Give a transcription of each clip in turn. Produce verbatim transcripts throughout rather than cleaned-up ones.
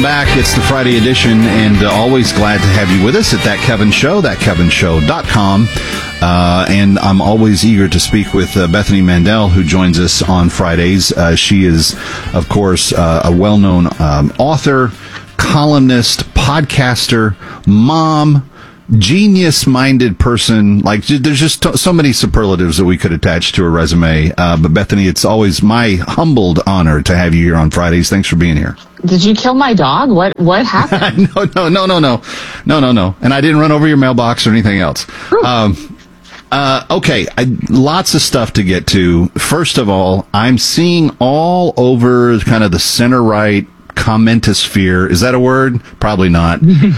Welcome back. It's the Friday edition, and uh, always glad to have you with us at That Kevin Show, that kevin show dot com. Uh, and I'm always eager to speak with uh, Bethany Mandel, who joins us on Fridays. Uh, she is, of course, uh, a well-known um, author, columnist, podcaster, mom, genius-minded person. Like, there's just t- so many superlatives that we could attach to her resume. Uh, but Bethany, it's always my humbled honor to have you here on Fridays. Thanks for being here. Did you kill my dog? What what happened? no, no, no, no, no, no, no, no. And I didn't run over your mailbox or anything else. Um, uh, okay, I, lots of stuff to get to. First of all, I'm seeing all over kind of the center-right commentosphere. Is that a word? Probably not.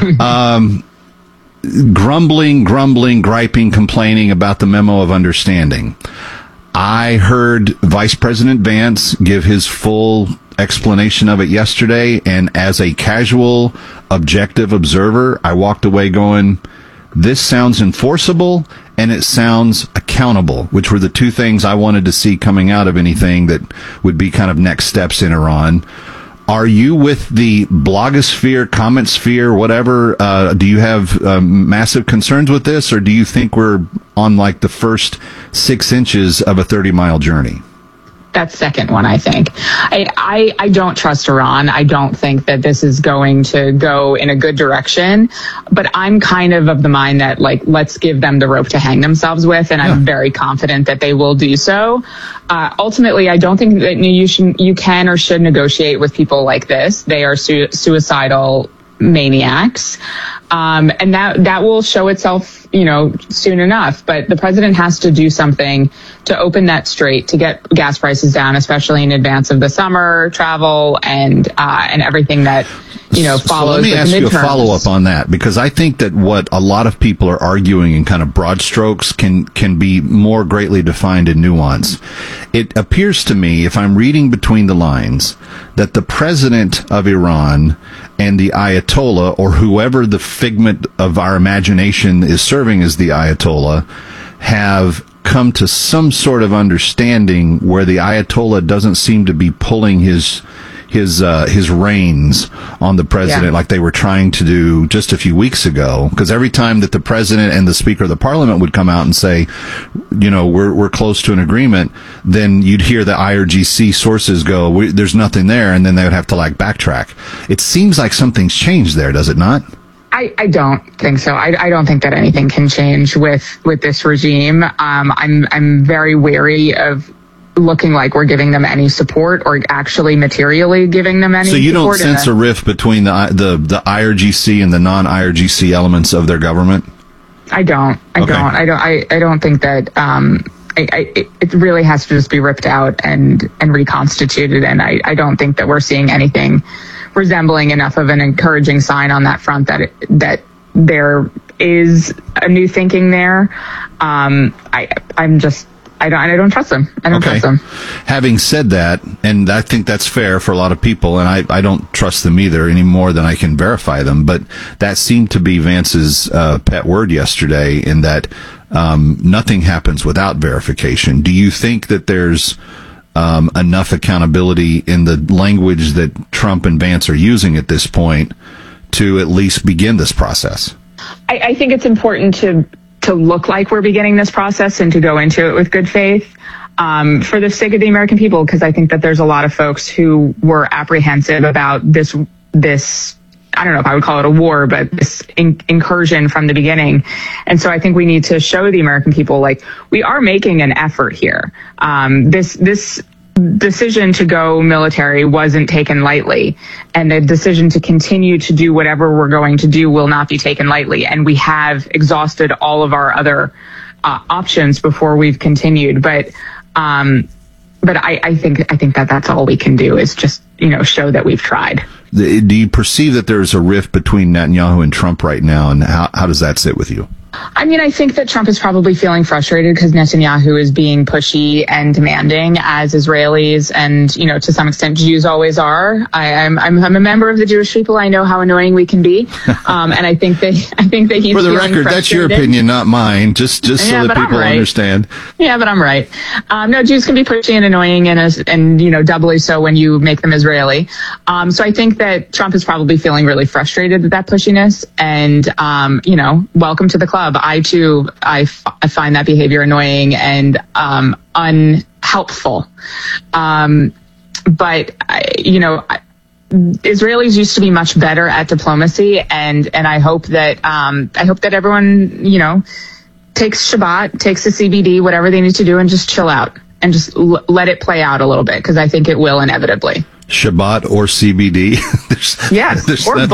um, grumbling, grumbling, griping, complaining about the memo of understanding. I heard Vice President Vance give his full explanation of it yesterday, and as a casual, objective observer, I walked away going, this sounds enforceable and it sounds accountable, which were the two things I wanted to see coming out of anything that would be kind of next steps in Iran. Are you with the blogosphere, comment sphere, whatever? Uh, do you have uh, massive concerns with this, or do you think we're on like the first six inches of a thirty mile journey? That second one, I think. I, I I don't trust Iran. I don't think that this is going to go in a good direction. But I'm kind of of the mind that, like, let's give them the rope to hang themselves with, and yeah. I'm very confident that they will do so. Uh, ultimately, I don't think that you should, you can or should negotiate with people like this. They are su- suicidal maniacs. Um, and that, that will show itself, you know, soon enough. But the president has to do something to open that strait, to get gas prices down, especially in advance of the summer travel and, uh, and everything that, you know, follows. So let me ask you a midterms. follow-up on that, because I think that what a lot of people are arguing in kind of broad strokes can, can be more greatly defined in nuance. It appears to me, if I'm reading between the lines, that the president of Iran and the Ayatollah, or whoever the figment of our imagination is serving as the Ayatollah, have come to some sort of understanding where the Ayatollah doesn't seem to be pulling his his uh, his reins on the president, yeah, like they were trying to do just a few weeks ago. Because every time that the president and the Speaker of the Parliament would come out and say, you know, we're we're close to an agreement, then you'd hear the I R G C sources go, we, there's nothing there, and then they would have to like backtrack. It seems like something's changed there, does it not? I, I don't think so. I, I don't think that anything can change with, with this regime. Um, I'm I'm very wary of looking like we're giving them any support or actually materially giving them any support. So you don't sense a rift between the the the I R G C and the non-I R G C elements of their government? I don't. I okay. don't. I don't. I, I don't think that. Um, I, I, it, it really has to just be ripped out and and reconstituted. And I, I don't think that we're seeing anything resembling enough of an encouraging sign on that front that it, that there is a new thinking there. Um, I I'm just. I don't, I don't trust them. I don't okay. trust them. Having said that, and I think that's fair for a lot of people, and I, I don't trust them either any more than I can verify them, but that seemed to be Vance's uh, pet word yesterday, in that um, nothing happens without verification. Do you think that there's um, enough accountability in the language that Trump and Vance are using at this point to at least begin this process? I, I think it's important to to look like we're beginning this process and to go into it with good faith, um, for the sake of the American people, because I think that there's a lot of folks who were apprehensive about this, this, I don't know if I would call it a war, but this in- incursion from the beginning. And so I think we need to show the American people, like, we are making an effort here. Um, this, this, decision to go military wasn't taken lightly, and the decision to continue to do whatever we're going to do will not be taken lightly. And we have exhausted all of our other uh, options before we've continued. But, um, but I, I think I think that that's all we can do, is just, you know, show that we've tried. Do you perceive that there's a rift between Netanyahu and Trump right now, and how, how does that sit with you? I mean, I think that Trump is probably feeling frustrated because Netanyahu is being pushy and demanding, as Israelis and, you know, to some extent Jews always are. I, I'm, I'm I'm a member of the Jewish people. I know how annoying we can be, um, and I think that I think that he's for the feeling record, that's your frustrated. opinion, not mine. Just just Yeah, so that but I'm people right. understand. Yeah, but I'm right. Um, no, Jews can be pushy and annoying, and as, and you know, doubly so when you make them Israeli. Um, so I think that Trump is probably feeling really frustrated with that pushiness, and um, you know, welcome to the club. I too, I, f- I find that behavior annoying and um, unhelpful. Um, but I, you know, I, Israelis used to be much better at diplomacy, and and I hope that um, I hope that everyone, you know, takes Shabbat, takes the C B D, whatever they need to do, and just chill out and just l- let it play out a little bit, because I think it will inevitably. Shabbat or C B D. there's, Yes, there's or that-